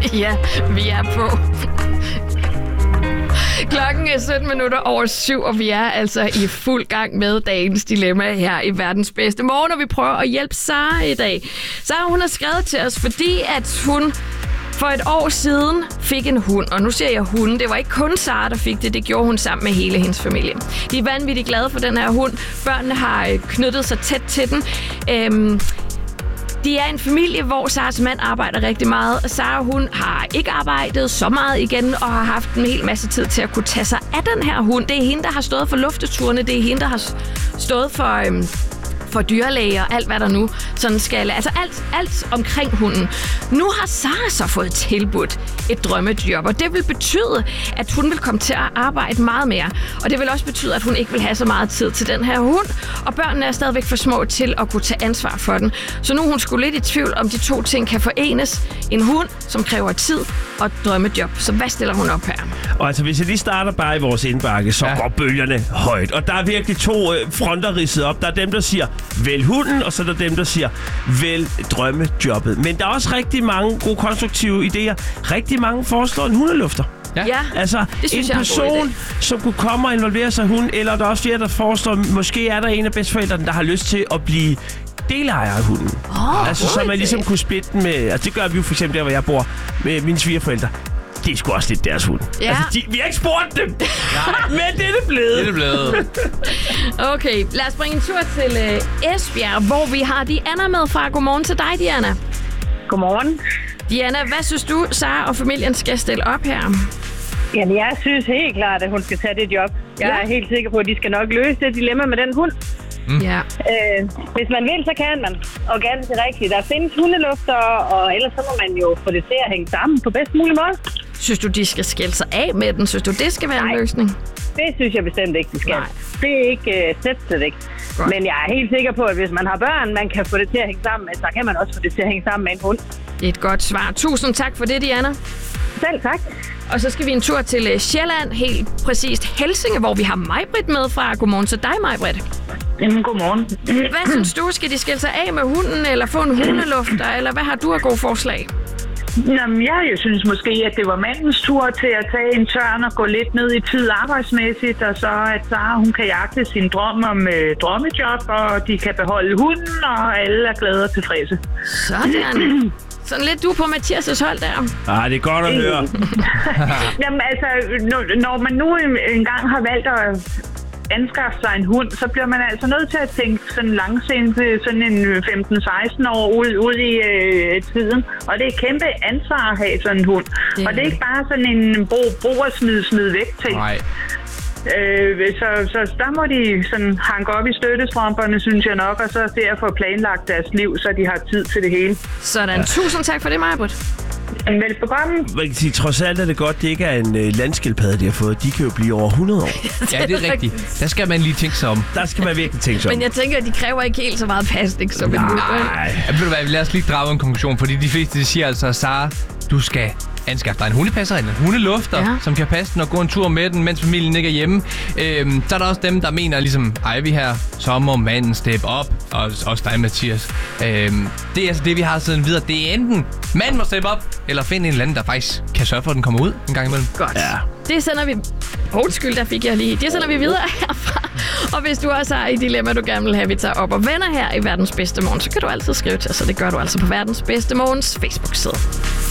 Ja, vi er på. Klokken er 7:17, og vi er altså i fuld gang med dagens dilemma her i Verdens Bedste Morgen, og vi prøver at hjælpe Sara i dag. Sara, hun har skrevet til os, fordi at hun for et år siden fik en hund, og nu siger jeg hunden. Det var ikke kun Sara, der fik det. Det gjorde hun sammen med hele hendes familie. De er vanvittigt glade for den her hund. Børnene har knyttet sig tæt til den. De er en familie, hvor Saras mand arbejder rigtig meget. Sara, hun har ikke arbejdet så meget igen, og har haft en hel masse tid til at kunne tage sig af den her hund. Det er hende, der har stået for lufteturene. Det er hende, der har stået for dyrlæger og alt, hvad der nu sådan skal. Altså alt omkring hunden. Nu har Sara så fået tilbudt et drømmejob, og det vil betyde, at hun vil komme til at arbejde meget mere. Og det vil også betyde, at hun ikke vil have så meget tid til den her hund, og børnene er stadigvæk for små til at kunne tage ansvar for den. Så nu er hun sgu lidt i tvivl, om de to ting kan forenes. En hund, som kræver tid, og et drømmejob. Så hvad stiller hun op her? Og altså, hvis jeg lige starter bare i vores indbakke, så går bølgerne højt. Og der er virkelig to fronter ridset op. Der er dem, der siger, vælg hunden, og så er der dem, der siger, vælg drømmejobbet. Men der er også rigtig mange gode konstruktive idéer. Rigtig mange foreslår en hundelufter. Ja, altså en person, som kunne komme og involvere sig i hunden, eller der er også flere, der foreslår, måske er der en af bedsteforældrene, der har lyst til at blive delejer af hunden. Altså, så man ligesom kunne splitte den med. Altså, det gør vi jo for eksempel der, hvor jeg bor med mine svigerforældre. Det er sgu også lidt deres hund. Ja. Altså, vi har ikke spurgt dem. Men det er det blevet. Okay, lad os bringe en tur til Esbjerg, hvor vi har Diana med fra. Godmorgen til dig, Diana. Godmorgen. Diana, hvad synes du, Sara og familien skal stille op her? Jamen, jeg synes helt klart, at hun skal tage det job. Jeg er helt sikker på, at de skal nok løse det dilemma med den hund. Ja. Hvis man vil, så kan man. Og ganske rigtigt. Der findes hundelufter, og ellers så må man jo få det til at hænge sammen på bedst mulig måde. Synes du, de skal skille sig af med den? Synes du, det skal være en løsning? Det synes jeg bestemt ikke, de skal. Nej. Det er ikke slet ikke. Godt. Men jeg er helt sikker på, at hvis man har børn, man kan få det til at hænge sammen, så kan man også få det til at hænge sammen med en hund. Det er et godt svar. Tusind tak for det, Diana. Selv tak. Og så skal vi en tur til Sjælland, helt præcist Helsinge, hvor vi har Majbrit med fra. Godmorgen til dig, Majbrit. Jamen, godmorgen. Hvad synes du? Skal de skille sig af med hunden, eller få en hundelufter, eller hvad har du af gode forslag? Jamen, jeg synes måske, at det var mandens tur til at tage en tørn og gå lidt ned i tid arbejdsmæssigt, og så at Sara, hun kan jagte sin drøm om drømmejob, og de kan beholde hunden, og alle er glade og tilfredse. Sådan. Sådan lidt du på Mathias' hold der. Det er godt at høre. Jamen, altså, når man nu engang har valgt at anskaffe sig en hund, så bliver man altså nødt til at tænke sådan langsigtet til sådan en 15-16 år ud i tiden. Og det er et kæmpe ansvar at have sådan en hund. Og det er ikke bare sådan en brug og smid væk ting. Nej. Så der må de sådan hanke op i støttestrømperne, synes jeg nok, og så se at få planlagt deres liv, så de har tid til det hele. Sådan. Tusind tak for det, Majbrit. Velbekomme. Man kan sige, trods alt er det godt, det ikke er en landskildpadde, de har fået. De kan jo blive over 100 år. Ja, det er rigtigt. Der skal man lige tænke sig om. Der skal man virkelig tænke sig om. Men jeg tænker, at de kræver ikke helt så meget pasning som en hund. Ved du hvad, lad os lige drage en konklusion, fordi de fleste siger altså, Sara, du skal anskaffe dig en hundepasser eller en hundelufter, som kan passe den og gå en tur med den, mens familien ikke er hjemme. Så er der også dem, der mener, ligesom Ivy her, så må manden steppe op, og også dig, Mathias. Det er altså det, vi har siden videre. Det er enten manden må steppe op, eller finde en eller anden, der faktisk kan sørge for, at den kommer ud en gang imellem. Godt. Ja. Det sender vi... Undskyld, der fik jeg lige. Det sender vi videre herfra. Og hvis du også har et dilemma, du gerne vil have, vi tager op og vender her i Verdens Bedste Morgen, så kan du altid skrive til os, og det gør du altså på Verdens Bedste Morgens Facebook-side.